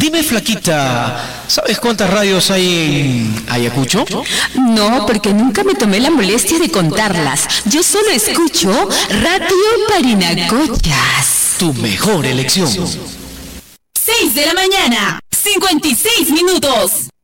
Dime, flaquita, ¿sabes cuántas radios hay en Ayacucho? No, porque nunca me tomé la molestia de contarlas. Yo solo escucho Radio Parinacochas. Tu mejor elección. 6 de la mañana, 56 minutos.